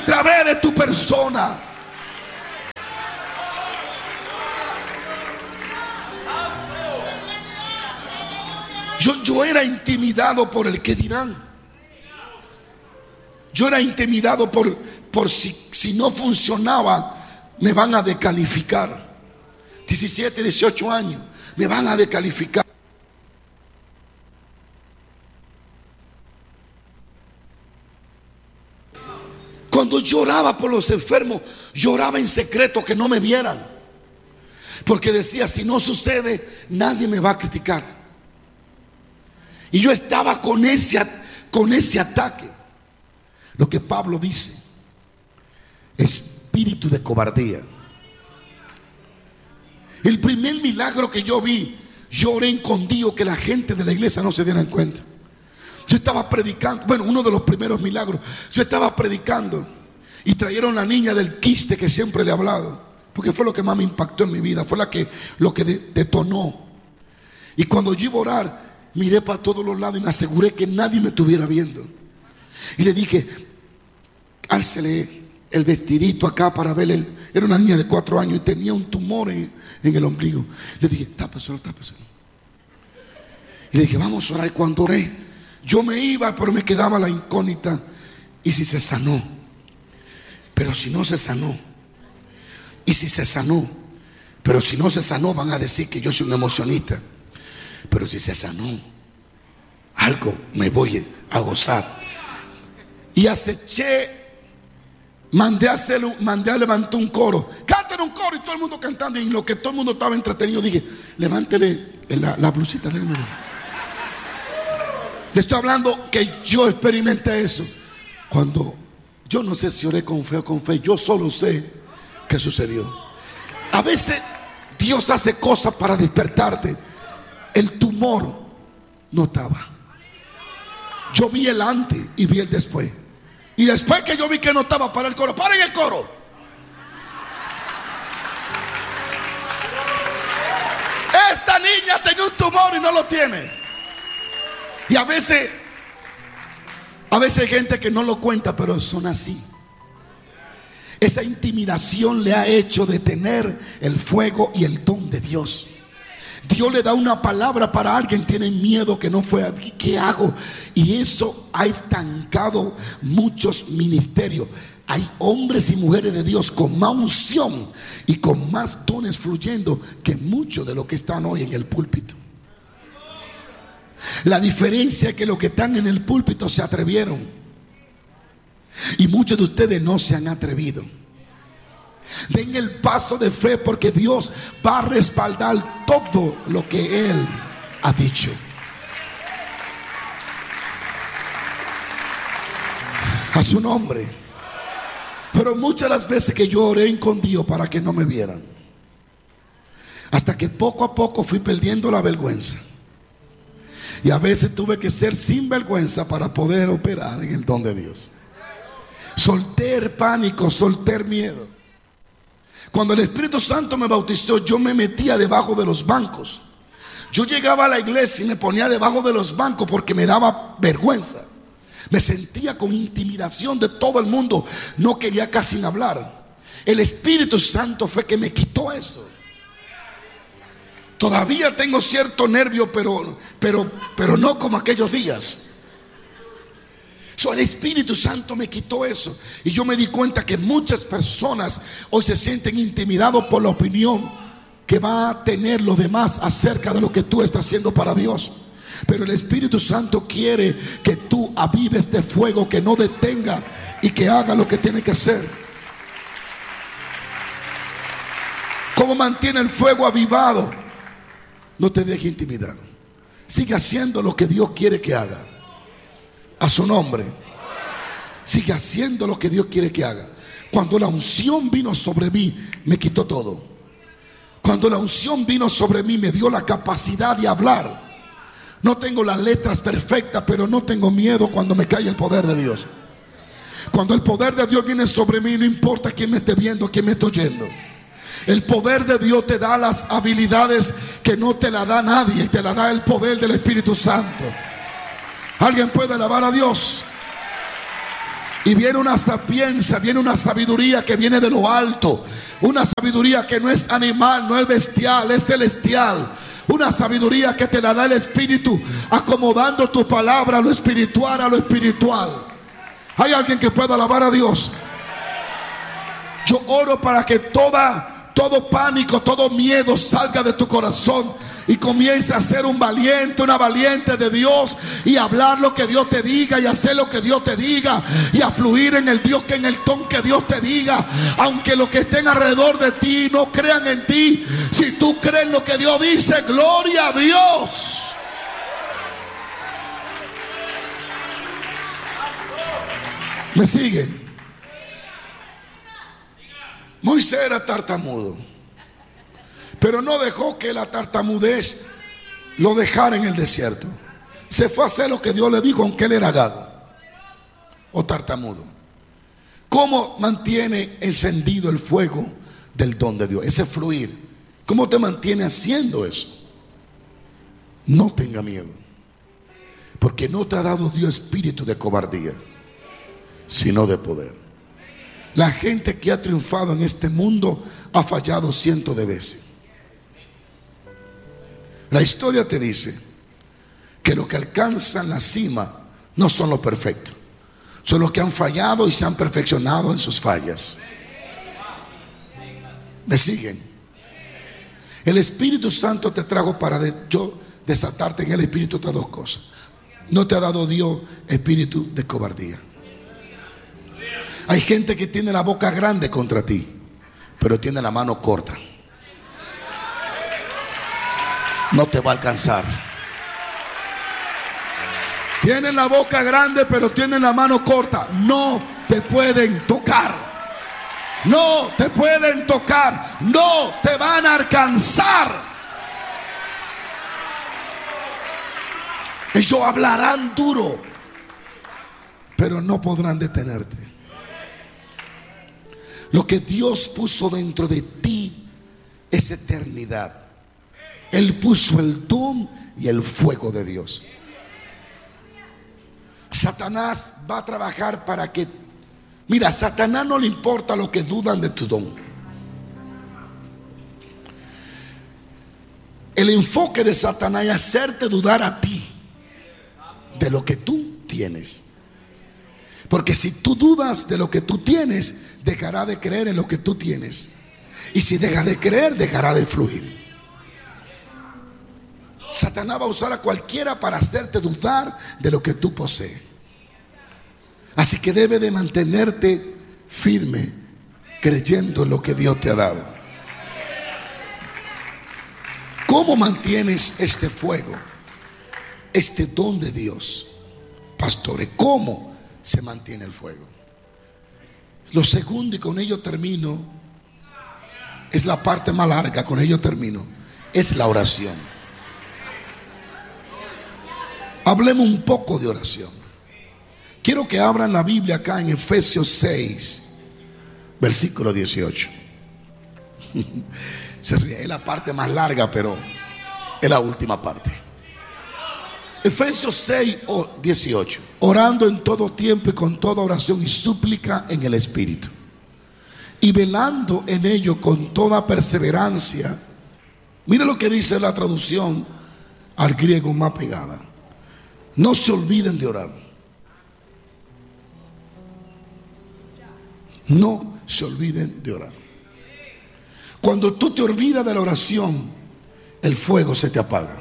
a través de tu persona. Yo era intimidado por el que dirán. Yo era intimidado por si no funcionaba, me van a descalificar. 17, 18 años, me van a descalificar. Cuando lloraba por los enfermos, lloraba en secreto, que no me vieran, porque decía, si no sucede, nadie me va a criticar. Y yo estaba con ese ataque. Lo que Pablo dice, espíritu de cobardía. El primer milagro que yo vi, lloré escondido, que la gente de la iglesia no se dieran cuenta. Yo estaba predicando, bueno, uno de los primeros milagros. Yo estaba predicando y trajeron la niña del quiste que siempre le he hablado, porque fue lo que más me impactó en mi vida, fue lo que detonó. Y cuando yo iba a orar, miré para todos los lados y me aseguré que nadie me estuviera viendo. Y le dije, álcele el vestidito acá para ver. Era una niña de 4 años y tenía un tumor en el ombligo. Le dije, tápaselo. Y le dije, vamos a orar. Y cuando oré, yo me iba, pero me quedaba la incógnita. ¿Y si se sanó? Pero si no se sanó. ¿Y si se sanó? Pero si no se sanó, van a decir que yo soy un emocionista. Pero si se sanó, algo me voy a gozar. Y aceché, mandé a levantar un coro. Canten un coro, y todo el mundo cantando. Y en lo que todo el mundo estaba entretenido, dije, levántele la blusita. Le estoy hablando que yo experimenté eso. Cuando, yo no sé si oré con fe o con fe, yo solo sé que sucedió. A veces Dios hace cosas para despertarte. El tumor no estaba. Yo vi el antes y vi el después. Y después que yo vi que no estaba, para el coro. ¡Paren el coro! Esta niña tenía un tumor y no lo tiene. Y a veces hay gente que no lo cuenta, pero son así. Esa intimidación le ha hecho detener el fuego y el don de Dios. Dios le da una palabra para alguien, tiene miedo que no fue aquí, ¿qué hago? Y eso ha estancado muchos ministerios. Hay hombres y mujeres de Dios con más unción y con más dones fluyendo que muchos de los que están hoy en el púlpito. La diferencia es que los que están en el púlpito se atrevieron y muchos de ustedes no se han atrevido. Den el paso de fe, porque Dios va a respaldar todo lo que Él ha dicho. A su nombre. Pero muchas de las veces que yo oré escondido para que no me vieran, hasta que poco a poco fui perdiendo la vergüenza. Y a veces tuve que ser sin vergüenza para poder operar en el don de Dios. Solté el pánico, solté el miedo. Cuando el Espíritu Santo me bautizó, yo me metía debajo de los bancos. Yo llegaba a la iglesia y me ponía debajo de los bancos porque me daba vergüenza. Me sentía con intimidación de todo el mundo. No quería casi hablar. El Espíritu Santo fue que me quitó eso. Todavía tengo cierto nervio, pero no como aquellos días. El Espíritu Santo me quitó eso. Y yo me di cuenta que muchas personas hoy se sienten intimidados por la opinión que va a tener los demás acerca de lo que tú estás haciendo para Dios. Pero el Espíritu Santo quiere que tú avives este fuego, que no detenga y que haga lo que tiene que hacer. ¿Cómo mantiene el fuego avivado? No te dejes intimidar. Sigue haciendo lo que Dios quiere que haga. A su nombre. Sigue haciendo lo que Dios quiere que haga. Cuando la unción vino sobre mí, me quitó todo. Cuando la unción vino sobre mí, me dio la capacidad de hablar. No tengo las letras perfectas, pero no tengo miedo cuando me cae el poder de Dios. Cuando el poder de Dios viene sobre mí, no importa quién me esté viendo, quién me esté oyendo. El poder de Dios te da las habilidades que no te la da nadie. Te la da el poder del Espíritu Santo. ¿Alguien puede alabar a Dios? Y viene una sapiencia, viene una sabiduría que viene de lo alto. Una sabiduría que no es animal, no es bestial, es celestial. Una sabiduría que te la da el Espíritu, acomodando tu palabra a lo espiritual, a lo espiritual. ¿Hay alguien que pueda alabar a Dios? Yo oro para que todo pánico, todo miedo salga de tu corazón y comience a ser un valiente, una valiente de Dios, y hablar lo que Dios te diga y hacer lo que Dios te diga y a fluir en el ton que Dios te diga. Aunque los que estén alrededor de ti no crean en ti, si tú crees lo que Dios dice, gloria a Dios. ¿Me sigue? Moisés era tartamudo, pero no dejó que la tartamudez lo dejara en el desierto. Se fue a hacer lo que Dios le dijo, aunque él era gago o tartamudo. ¿Cómo mantiene encendido el fuego del don de Dios? Ese fluir. ¿Cómo te mantiene haciendo eso? No tenga miedo, porque no te ha dado Dios espíritu de cobardía, sino de poder. La gente que ha triunfado en este mundo ha fallado cientos de veces. La historia te dice que los que alcanzan la cima no son los perfectos, son los que han fallado y se han perfeccionado en sus fallas. ¿Me siguen? El Espíritu Santo te trajo para yo desatarte en el Espíritu otras dos cosas. No te ha dado Dios espíritu de cobardía. Hay gente que tiene la boca grande contra ti, pero tiene la mano corta. No te va a alcanzar. Tienen la boca grande, pero tienen la mano corta. No te pueden tocar. No te pueden tocar. No te van a alcanzar. Ellos hablarán duro, pero no podrán detenerte. Lo que Dios puso dentro de ti es eternidad. Él puso el don y el fuego de Dios. Satanás va a trabajar para que... Mira, a Satanás no le importa lo que dudan de tu don. El enfoque de Satanás es hacerte dudar a ti de lo que tú tienes. Porque si tú dudas de lo que tú tienes, dejará de creer en lo que tú tienes. Y si dejas de creer, dejará de fluir. Satanás va a usar a cualquiera para hacerte dudar de lo que tú posees. Así que debe de mantenerte firme, creyendo en lo que Dios te ha dado. ¿Cómo mantienes este fuego, este don de Dios, pastores? ¿Cómo se mantiene el fuego? Lo segundo, y con ello termino, es la parte más larga, con ello termino, es la oración. Hablemos un poco de oración. Quiero que abran la Biblia acá en Efesios 6, versículo 18. Se ríe, es la parte más larga, pero es la última parte. Efesios 6, 18. Orando en todo tiempo y con toda oración y súplica en el Espíritu, y velando en ello con toda perseverancia. Mire lo que dice la traducción al griego más pegada. No se olviden de orar. No se olviden de orar. Cuando tú te olvidas de la oración, el fuego se te apaga.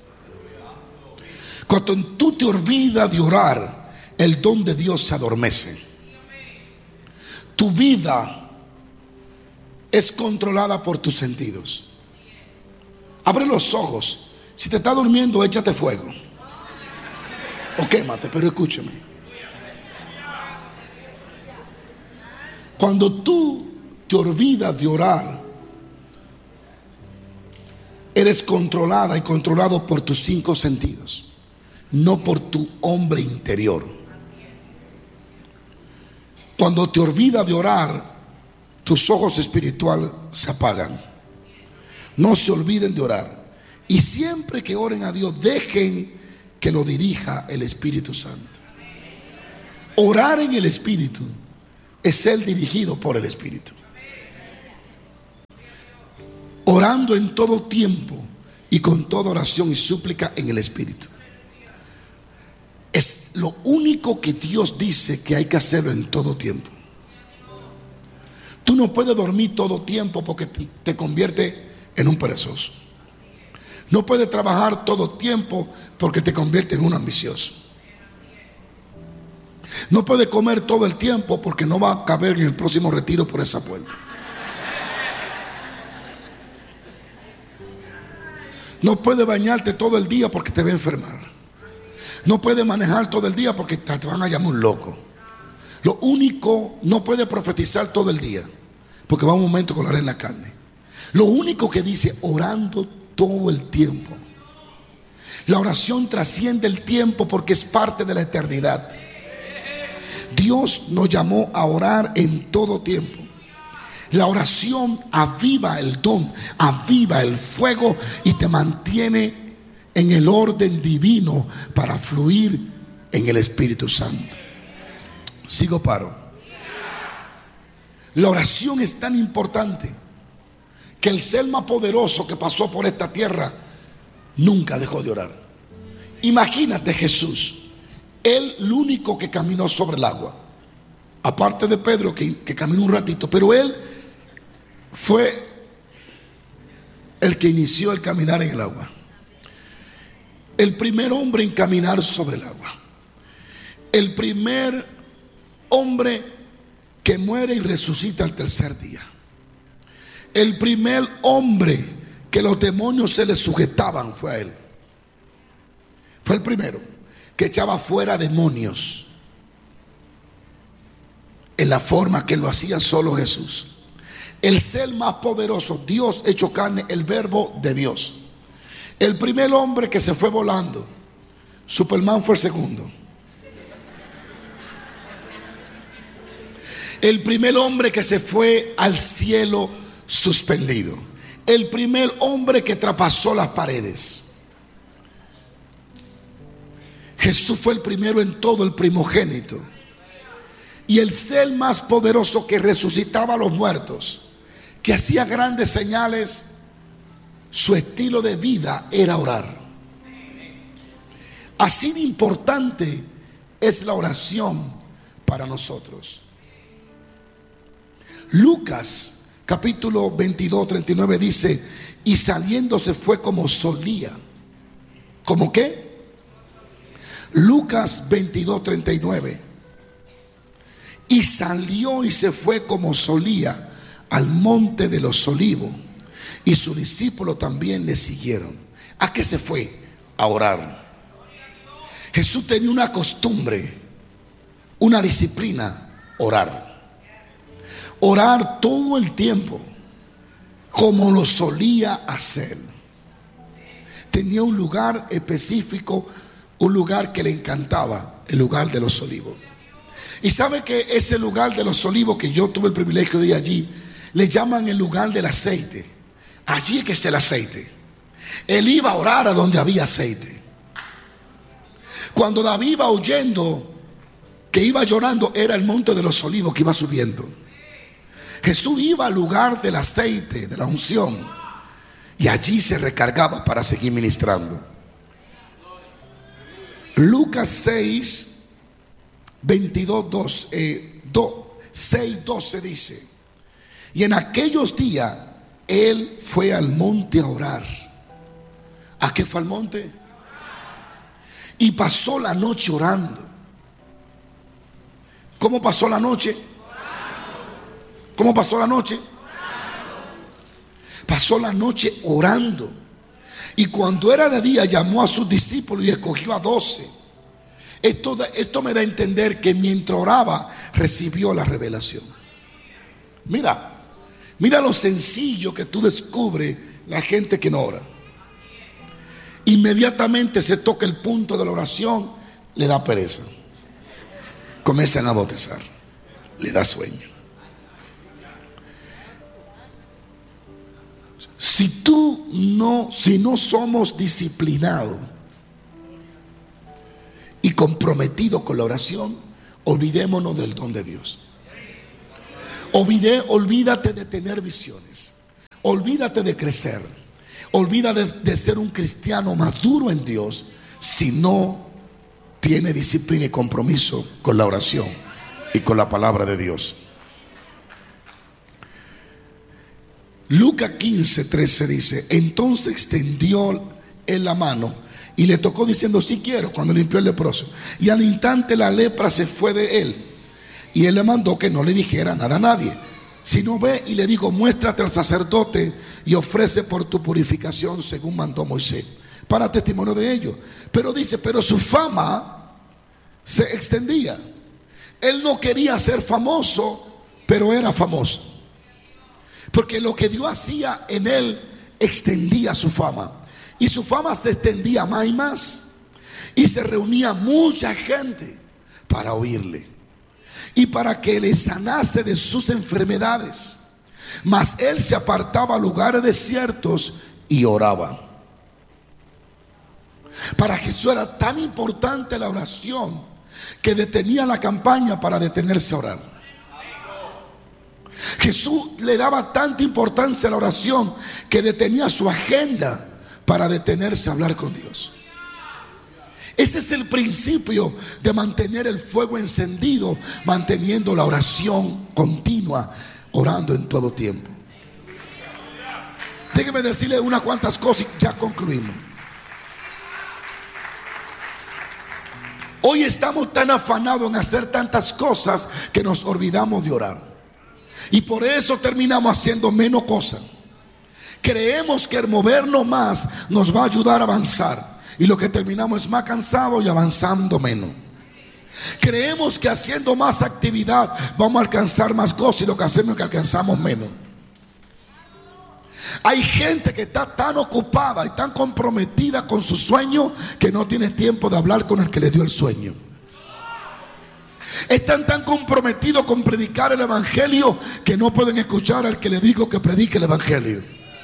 Cuando tú te olvidas de orar, el don de Dios se adormece. Tu vida es controlada por tus sentidos. Abre los ojos. Si te está durmiendo, échate fuego o quémate, pero escúchame. Cuando tú te olvidas de orar, eres controlada y controlado por tus 5 sentidos, no por tu hombre interior. Cuando te olvidas de orar, tus ojos espirituales se apagan. No se olviden de orar. Y siempre que oren a Dios, dejen que lo dirija el Espíritu Santo. Orar en el Espíritu es ser dirigido por el Espíritu. Orando en todo tiempo y con toda oración y súplica en el Espíritu. Es lo único que Dios dice que hay que hacerlo en todo tiempo. Tú no puedes dormir todo tiempo porque te convierte en un perezoso. No puedes trabajar todo tiempo porque te convierte en un ambicioso. No puedes comer todo el tiempo porque no va a caber en el próximo retiro por esa puerta. No puedes bañarte todo el día porque te va a enfermar. No puedes manejar todo el día porque te van a llamar un loco. Lo único, no puedes profetizar todo el día porque va un momento con la arena en la carne. Lo único que dice, orando todo el tiempo. La oración trasciende el tiempo porque es parte de la eternidad. Dios nos llamó a orar en todo tiempo. La oración aviva el don, aviva el fuego y te mantiene en el orden divino para fluir en el Espíritu Santo. Sigo, paro. La oración es tan importante que el ser más poderoso que pasó por esta tierra nunca dejó de orar. Imagínate Jesús, él el único que caminó sobre el agua, aparte de Pedro que caminó un ratito, pero él fue el que inició el caminar en el agua. El primer hombre en caminar sobre el agua. El primer hombre que muere y resucita al tercer día. El primer hombre que los demonios se le sujetaban fue a él. Fue el primero que echaba fuera demonios en la forma que lo hacía solo Jesús. El ser más poderoso, Dios hecho carne, el verbo de Dios. El primer hombre que se fue volando, Superman fue el segundo. El primer hombre que se fue al cielo suspendido. El primer hombre que traspasó las paredes. Jesús fue el primero en todo, el primogénito. Y el ser más poderoso que resucitaba a los muertos, que hacía grandes señales, su estilo de vida era orar. Así de importante es la oración para nosotros. Lucas capítulo 22, 39 dice: y saliendo se fue como solía. ¿Cómo qué? Lucas 22, 39. Y salió y se fue como solía al monte de los olivos, y sus discípulos también le siguieron. ¿A qué se fue? A orar. Jesús tenía una costumbre, una disciplina: orar. Orar todo el tiempo, como lo solía hacer. Tenía un lugar específico, un lugar que le encantaba, el lugar de los olivos. Y sabe que ese lugar de los olivos, que yo tuve el privilegio de ir allí, le llaman el lugar del aceite. Allí es que está el aceite. Él iba a orar a donde había aceite. Cuando David iba huyendo, que iba llorando, era el monte de los olivos que iba subiendo. Jesús iba al lugar del aceite, de la unción, y allí se recargaba para seguir ministrando. Lucas 6, 22, 6, 12 dice: y en aquellos días él fue al monte a orar. ¿A qué fue al monte? Y pasó la noche orando. ¿Cómo pasó la noche? ¿Cómo pasó la noche? Pasó la noche orando. Y cuando era de día llamó a sus discípulos y escogió a 12. Esto me da a entender que mientras oraba recibió la revelación. Mira lo sencillo que tú descubres la gente que no ora. Inmediatamente se toca el punto de la oración, le da pereza. Comienzan a bostezar, le da sueño. Si no somos disciplinados y comprometidos con la oración, olvidémonos del don de Dios. Olvídate de tener visiones. Olvídate de crecer. Olvídate de ser un cristiano maduro en Dios si no tiene disciplina y compromiso con la oración y con la palabra de Dios. Lucas 15:13 dice: entonces extendió él la mano y le tocó diciendo: sí quiero, cuando limpió el leproso. Y al instante la lepra se fue de él. Y él le mandó que no le dijera nada a nadie, sino ve y le dijo: muéstrate al sacerdote y ofrece por tu purificación según mandó Moisés, para testimonio de ello. Pero dice, pero su fama se extendía. Él no quería ser famoso, pero era famoso, porque lo que Dios hacía en él extendía su fama. Y su fama se extendía más y más, y se reunía mucha gente para oírle y para que le sanase de sus enfermedades. Mas él se apartaba a lugares desiertos y oraba. Para Jesús era tan importante la oración que detenía la campaña para detenerse a orar. Jesús le daba tanta importancia a la oración que detenía su agenda para detenerse a hablar con Dios. Ese es el principio de mantener el fuego encendido, manteniendo la oración continua, orando en todo tiempo. Déjeme decirle unas cuantas cosas y ya concluimos. Hoy estamos tan afanados en hacer tantas cosas que nos olvidamos de orar. Y por eso terminamos haciendo menos cosas. Creemos que el movernos más nos va a ayudar a avanzar, y lo que terminamos es más cansado y avanzando menos. Creemos que haciendo más actividad vamos a alcanzar más cosas, y lo que hacemos es que alcanzamos menos. Hay gente que está tan ocupada y tan comprometida con su sueño que no tiene tiempo de hablar con el que le dio el sueño. Están tan comprometidos con predicar el evangelio que no pueden escuchar al que le dijo que predique el evangelio.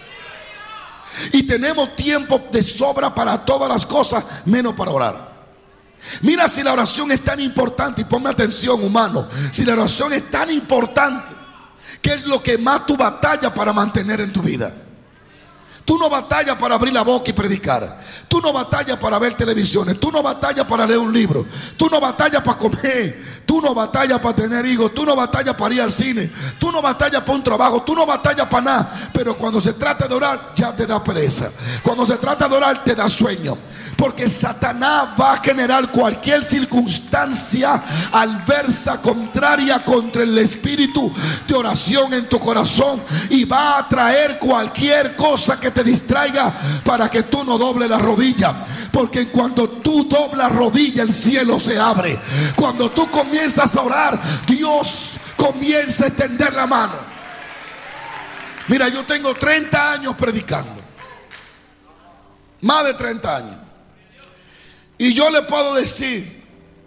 Y tenemos tiempo de sobra para todas las cosas, menos para orar. Mira, si la oración es tan importante, y ponme atención, humano, si la oración es tan importante, ¿qué es lo que más tú batallas para mantener en tu vida? Tú no batallas para abrir la boca y predicar. Tú no batallas para ver televisiones. Tú no batallas para leer un libro. Tú no batallas para comer. Tú no batallas para tener hijos. Tú no batallas para ir al cine. Tú no batallas para un trabajo. Tú no batallas para nada. Pero cuando se trata de orar, ya te da pereza. Cuando se trata de orar, te da sueño. Porque Satanás va a generar cualquier circunstancia adversa, contraria contra el espíritu de oración en tu corazón, y va a traer cualquier cosa que te distraiga para que tú no dobles la rodilla. Porque cuando tú doblas rodilla, el cielo se abre. Cuando tú comienzas a orar, Dios comienza a extender la mano. Mira, yo tengo 30 años predicando, más de 30 años. Y yo le puedo decir,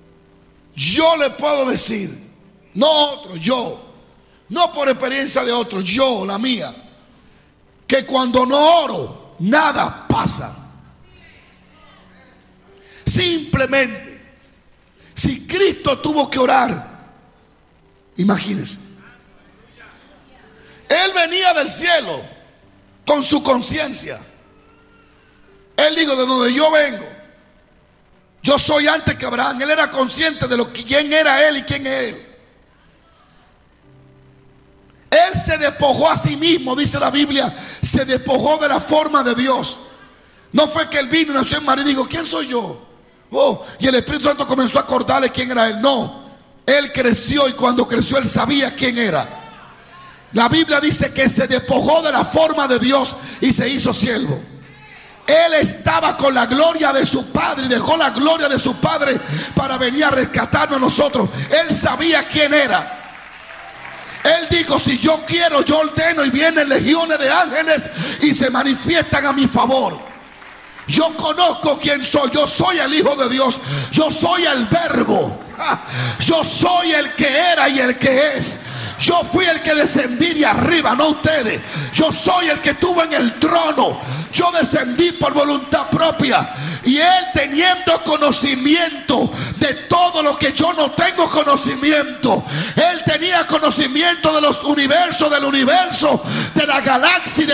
no otro, yo, no por experiencia de otros, yo, la mía, que cuando no oro, nada pasa. Simplemente, si Cristo tuvo que orar, imagínense, Él venía del cielo con su conciencia. Él dijo: de donde yo vengo, yo soy antes que Abraham. Él era consciente de quién era él y quién es él. Él se despojó a sí mismo, dice la Biblia, se despojó de la forma de Dios. No fue que él vino y nació en María y dijo: ¿quién soy yo? Y el Espíritu Santo comenzó a acordarle quién era él. No, él creció, y cuando creció él sabía quién era. La Biblia dice que se despojó de la forma de Dios y se hizo siervo. Él estaba con la gloria de su Padre y dejó la gloria de su Padre para venir a rescatarnos a nosotros. Él sabía quién era. Él dijo: si yo quiero, yo ordeno, y vienen legiones de ángeles y se manifiestan a mi favor. Yo conozco quién soy. Yo soy el Hijo de Dios. Yo soy el Verbo. Yo soy el que era y el que es. Yo fui el que descendí de arriba, no ustedes. Yo soy el que estuvo en el trono. Yo descendí por voluntad propia. Y Él, teniendo conocimiento de todo lo que yo no tengo conocimiento, Él tenía conocimiento de los universos, del universo, de la galaxia,